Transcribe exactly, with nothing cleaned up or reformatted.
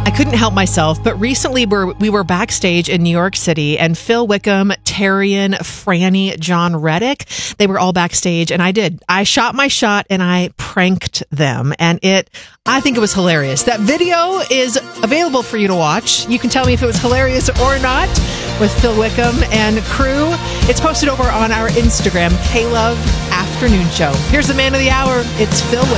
I couldn't help myself, but recently we're, we were backstage in New York City, and Phil Wickham, Tarian, Franny, John Reddick, they were all backstage, and I did. I shot my shot, and I pranked them, and it, I think it was hilarious. That video is available for you to watch. You can tell me if it was hilarious or not with Phil Wickham and crew. It's posted over on our Instagram, K-Love Afternoon Show. Here's the man of the hour. It's Phil Wickham.